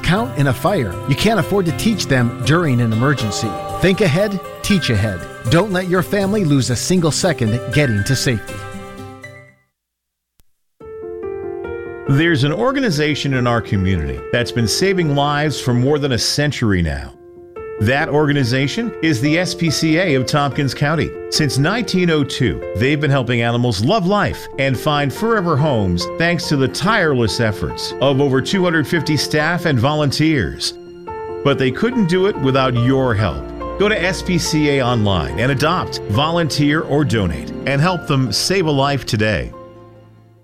count in a fire. You can't afford to teach them during an emergency. Think ahead, teach ahead. Don't let your family lose a single second getting to safety. There's an organization in our community that's been saving lives for more than a century now. That organization is the SPCA of Tompkins County. Since 1902, they've been helping animals love life and find forever homes thanks to the tireless efforts of over 250 staff and volunteers. But they couldn't do it without your help. Go to SPCA online and adopt, volunteer, or donate and help them save a life today.